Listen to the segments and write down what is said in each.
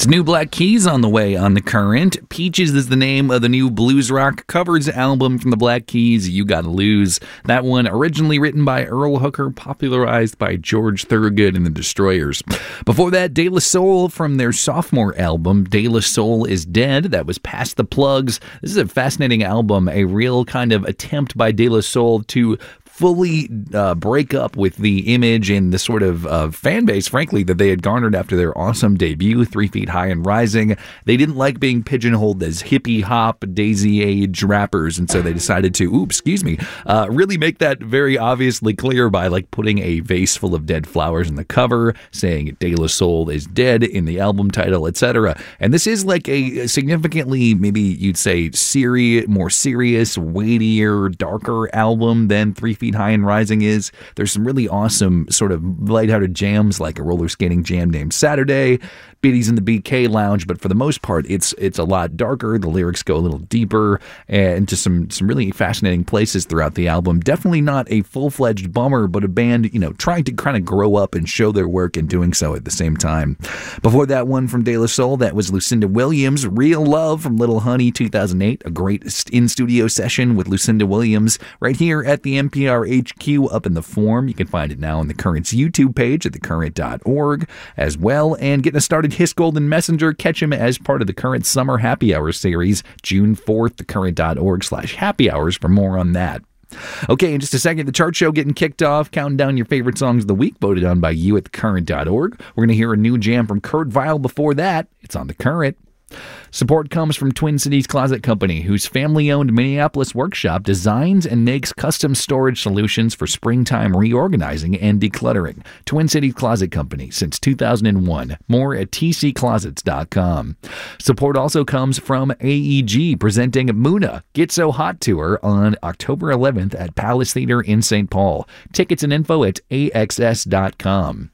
It's new Black Keys on the way on The Current. Peaches is the name of the new blues rock covers album from the Black Keys, You Gotta Lose. That one originally written by Earl Hooker, popularized by George Thorogood and the Destroyers. Before that, De La Soul from their sophomore album, De La Soul is Dead. That was Past the Plugs. This is a fascinating album, a real kind of attempt by De La Soul to fully break up with the image and the sort of fan base, frankly, that they had garnered after their awesome debut, 3 Feet High and Rising. They didn't like being pigeonholed as hippie hop, daisy age rappers, and so they decided to, really make that very obviously clear by like putting a vase full of dead flowers in the cover, saying De La Soul is dead in the album title, etc. And this is like a significantly, maybe you'd say, more serious, weightier, darker album than 3 Feet High and Rising is. There's some really awesome sort of lighthearted jams like a roller skating jam named Saturday, Biddies in the BK Lounge, but for the most part it's a lot darker. The lyrics go a little deeper and to some really fascinating places throughout the album. Definitely not a full-fledged bummer, but a band, trying to kind of grow up and show their work and doing so at the same time. Before that one from De La Soul, that was Lucinda Williams, Real Love from Little Honey 2008, a great in-studio session with Lucinda Williams right here at the NPR HQ up in the Forum. You can find it now on The Current's YouTube page at thecurrent.org as well. And getting us started, Hiss Golden Messenger. Catch him as part of the Current Summer Happy Hour series, June 4th, thecurrent.org/happy hours for more on that. Okay, in just a second, the chart show getting kicked off, counting down your favorite songs of the week, voted on by you at thecurrent.org. We're going to hear a new jam from Kurt Vile before that. It's on The Current. Support comes from Twin Cities Closet Company, whose family-owned Minneapolis workshop designs and makes custom storage solutions for springtime reorganizing and decluttering. Twin Cities Closet Company since 2001. More at tcclosets.com. Support also comes from AEG, presenting Muna Get So Hot Tour on October 11th at Palace Theater in St. Paul. Tickets and info at axs.com.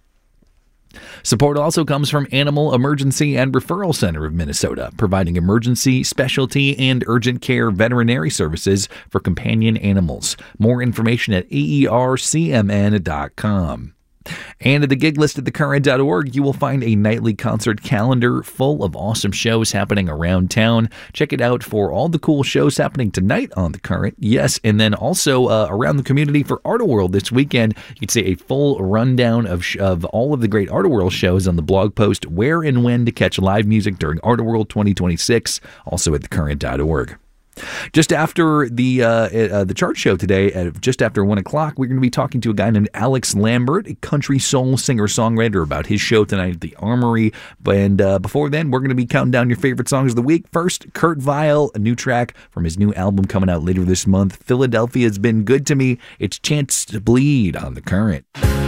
Support also comes from Animal Emergency and Referral Center of Minnesota, providing emergency, specialty, and urgent care veterinary services for companion animals. More information at aercmn.com. And at the gig list at thecurrent.org, you will find a nightly concert calendar full of awesome shows happening around town. Check it out for all the cool shows happening tonight on The Current. Yes, and then also around the community for Artoworld this weekend. You can see a full rundown of all of the great Artoworld shows on the blog post, Where and When to Catch Live Music During Artoworld 2026, also at thecurrent.org. Just after the chart show today, just after 1 o'clock, we're going to be talking to a guy named Alex Lambert, a country soul singer-songwriter, about his show tonight at the Armory. And before then, we're going to be counting down your favorite songs of the week. First, Kurt Vile, a new track from his new album coming out later this month, Philadelphia's Been Good to Me. It's Chance to Bleed on The Current.